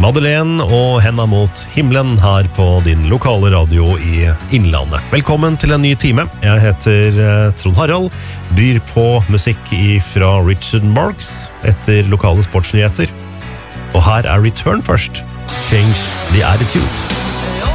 Madeleine og Henda mot himmelen her på din lokale radio i Innlandet. Velkommen til en ny time. Jeg heter Trond Harald, byr på musikk fra Richard Marx etter lokale sportsnyheter. Og her Return først. Change the attitude.